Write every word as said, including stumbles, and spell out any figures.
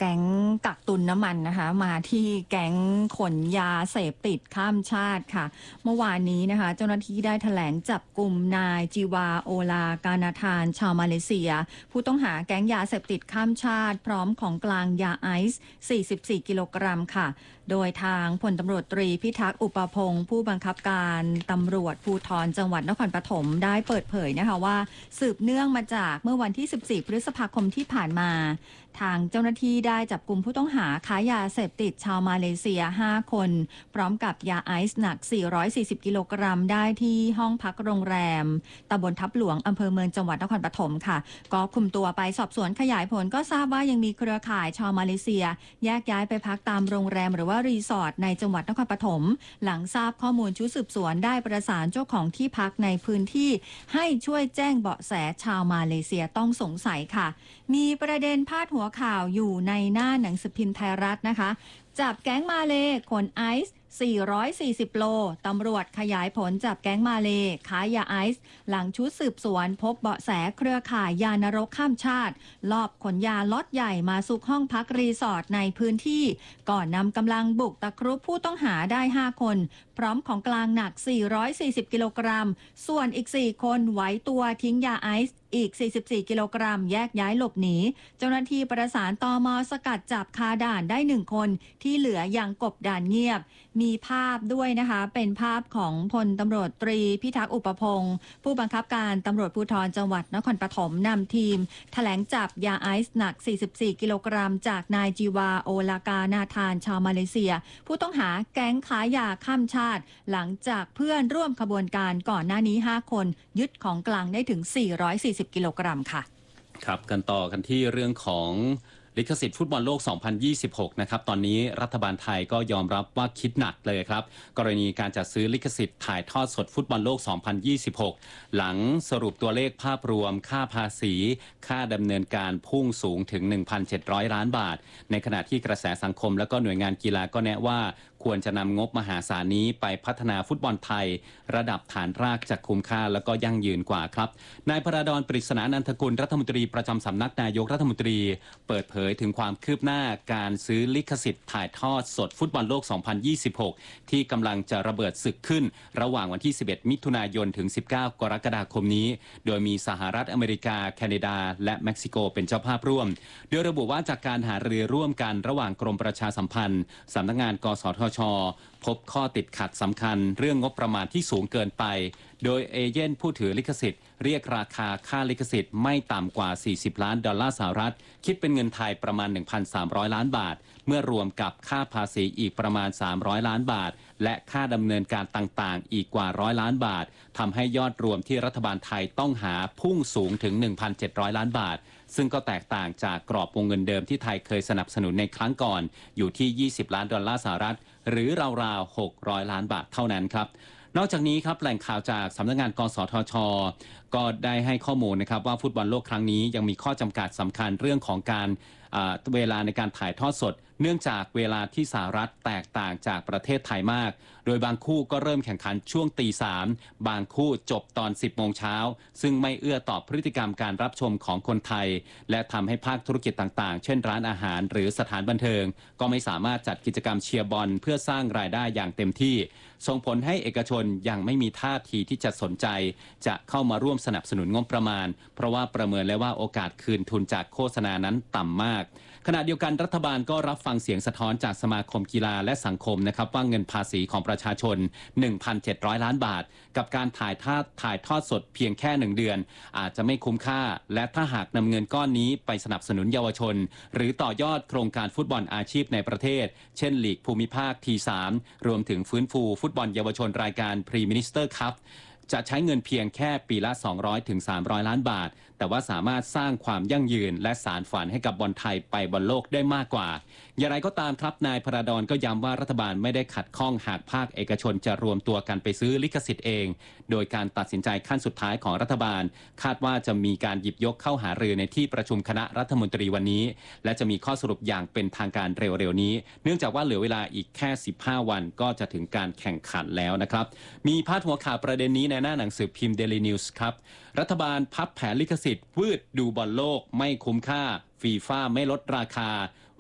แก๊งกักตุนน้ำมันนะคะมาที่แก๊งขนยาเสพติดข้ามชาติค่ะเมื่อวานนี้นะคะเจ้าหน้าที่ได้แถลงจับกลุ่มนายจีวาโอลากานาธานชาวมาเลเซียผู้ต้องหาแก๊งยาเสพติดข้ามชาติพร้อมของกลางยาไอซ์สี่สิบสี่กิโลกรัมค่ะโดยทางพลตำรวจตรีพิทักษ์อุปพงศ์ผู้บังคับการตำรวจภูธรจังหวัดนครปฐมได้เปิดเผยนะคะว่าสืบเนื่องมาจากเมื่อวันที่สิบสี่พฤษภาคมที่ผ่านมาทางเจ้าหน้าที่ได้จับกลุ่มผู้ต้องหาค้ายาเสพติดชาวมาเลเซียห้าคนพร้อมกับยาไอซ์หนักสี่ร้อยสี่สิบกิโลกรัมได้ที่ห้องพักโรงแรมตำบลทับหลวงอำเภอเมืองจังหวัดนครปฐมค่ะก็คุมตัวไปสอบสวนขยายผลก็ทราบว่ายังมีเครือข่ายชาวมาเลเซียแยกย้ายไปพักตามโรงแรมหรือว่ารีสอร์ทในจังหวัดนครปฐมหลังทราบข้อมูลชุดสืบสวนได้ประสานเจ้าของที่พักในพื้นที่ให้ช่วยแจ้งเบาะแสชาวมาเลเซียต้องสงสัยค่ะมีประเด็นพาดหัวข่าวอยู่ในหน้าหนังสือพิมพ์ไทยรัฐนะคะจับแก๊งมาเลขนไอซ์สี่ร้อยสี่สิบโลตำรวจขยายผลจับแก๊งมาเลค้ายาไอซ์หลังชุดสืบสวนพบเบาะแสเครือข่ายยานรกข้ามชาติลอบขนยาล็อตใหญ่มาซุกห้องพักรีสอร์ทในพื้นที่ก่อนนำกำลังบุกตะครุบผู้ต้องหาได้ห้าคนพร้อมของกลางหนักสี่ร้อยสี่สิบกิโลกรัมส่วนอีกสี่คนไว้ตัวทิ้งยาไอซ์อีกสี่สิบสี่กิโลกรัมแยกย้ายหลบหนีเจ้าหน้าที่ประสานตม.สกัดจับคาด่านได้หนึ่งคนที่เหลือยังกบด่านเงียบมีภาพด้วยนะคะเป็นภาพของพลตำรวจตรีพิทักษ์อุปพงศ์ผู้บังคับการตำรวจภูธรจังหวัดนครปฐมนำทีมแถลงจับยาไอซ์หนักสี่สิบสี่กิโลกรัมจากนายจีวาโอลากานาธานชาวมาเลเซียผู้ต้องหาแก๊งค้ายาข้ามชาติหลังจากเพื่อนร่วมขบวนการก่อนหน้านี้ห้าคนยึดของกลางได้ถึงสี่ร้อยสี่สิบกิโลกรัมค่ะครับกันต่อกันที่เรื่องของลิขสิทธิ์ฟุตบอลโลก สองพันยี่สิบหก นะครับตอนนี้รัฐบาลไทยก็ยอมรับว่าคิดหนักเลยครับกรณีการจัดซื้อลิขสิทธิ์ถ่ายทอดสดฟุตบอลโลก สองพันยี่สิบหก หลังสรุปตัวเลขภาพรวมค่าภาษีค่าดำเนินการพุ่งสูงถึง หนึ่งพันเจ็ดร้อย ล้านบาทในขณะที่กระแสสังคมและก็หน่วยงานกีฬาก็แนะว่าควรจะนำงบมหาศาลนี้ไปพัฒนาฟุตบอลไทยระดับฐานรากจะคุ้มค่าและก็ยั่งยืนกว่าครับนายพระดอนปริศนานันทกุลรัฐมนตรีประจำสำนักนายกรัฐมนตรีเปิดเผยถึงความคืบหน้าการซื้อลิขสิทธิ์ถ่ายทอดสดฟุตบอลโลก สองพันยี่สิบหก ที่กำลังจะระเบิดศึกขึ้นระหว่างวันที่ สิบเอ็ด มิถุนายนถึง สิบเก้า กรกฎาคมนี้โดยมีสหรัฐอเมริกาแคนาดาและเม็กซิโกเป็นเจ้าภาพร่วมโดยระบุว่าจากการหารือร่วมกันระหว่างกรมประชาสัมพันธ์สำนักงานกสทช.พบข้อติดขัดสำคัญเรื่องงบประมาณที่สูงเกินไปโดยเอเย่นผู้ถือลิขสิทธิ์เรียกราคาค่าลิขสิทธิ์ไม่ต่ำกว่าสี่สิบล้านดอลลาร์สหรัฐคิดเป็นเงินไทยประมาณ หนึ่งพันสามร้อย ล้านบาทเมื่อรวมกับค่าภาษีอีกประมาณสามร้อยล้านบาทและค่าดำเนินการต่างๆอีกกว่าร้อยล้านบาททำให้ยอดรวมที่รัฐบาลไทยต้องหาพุ่งสูงถึง หนึ่งพันเจ็ดร้อย ล้านบาทซึ่งก็แตกต่างจากกรอบวงเงินเดิมที่ไทยเคยสนับสนุนในครั้งก่อนอยู่ที่ยี่สิบล้านดอลลาร์สหรัฐหรือราวๆหกร้อยล้านบาทเท่านั้นครับนอกจากนี้ครับแหล่งข่าวจากสำนักงานกสทช.ก็ได้ให้ข้อมูลนะครับว่าฟุตบอลโลกครั้งนี้ยังมีข้อจำกัดสำคัญเรื่องของการเวลาในการถ่ายทอดสดเนื่องจากเวลาที่สหรัฐแตกต่างจากประเทศไทยมากโดยบางคู่ก็เริ่มแข่งขันช่วงตีสามบางคู่จบตอนสิบโมงเช้าซึ่งไม่เอื้อต่อพฤติกรรมการรับชมของคนไทยและทำให้ภาคธุรกิจต่างๆเช่นร้านอาหารหรือสถานบันเทิงก็ไม่สามารถจัดกิจกรรมเชียร์บอลเพื่อสร้างรายได้อย่างเต็มที่ส่งผลให้เอกชนยังไม่มีท่าทีที่จะสนใจจะเข้ามาร่วมสนับสนุนงบประมาณเพราะว่าประเมินแล้วว่าโอกาสคืนทุนจากโฆษณานั้นต่ำมากขณะเดียวกันรัฐบาลก็รับฟังเสียงสะท้อนจากสมาคมกีฬาและสังคมนะครับว่าเงินภาษีของประชาชน หนึ่งพันเจ็ดร้อย ล้านบาทกับการถ่ายทอดถ่ายทอดสดเพียงแค่หนึ่งเดือนอาจจะไม่คุ้มค่าและถ้าหากนำเงินก้อนนี้ไปสนับสนุนเยาวชนหรือต่อยอดโครงการฟุตบอลอาชีพในประเทศเช่นลีกภูมิภาค ที สาม รวมถึงฟื้นฟูฟุตบอลเยาวชนรายการพรีมินิสเตอร์คัพจะใช้เงินเพียงแค่ปีละสองร้อยถึงสามร้อยล้านบาทแต่ว่าสามารถสร้างความยั่งยืนและสานฝันให้กับบอลไทยไปบอลโลกได้มากกว่าอย่างไรก็ตามครับนายพระดอนก็ย้ำว่ารัฐบาลไม่ได้ขัดข้องหากภาคเอกชนจะรวมตัวกันไปซื้อลิขสิทธิ์เองโดยการตัดสินใจขั้นสุดท้ายของรัฐบาลคาดว่าจะมีการหยิบยกเข้าหารือในที่ประชุมคณะรัฐมนตรีวันนี้และจะมีข้อสรุปอย่างเป็นทางการเร็วๆนี้เนื่องจากว่าเหลือเวลาอีกแค่สิบห้าวันก็จะถึงการแข่งขันแล้วนะครับมีพาดหัวข่าวประเด็นนี้ในหน้าหนังสือพิมพ์ Daily News ครับรัฐบาลพับแผนลิขสิทธิ์วืดดูบอลโลกไม่คุ้มค่าฟีฟ่าไม่ลดราคา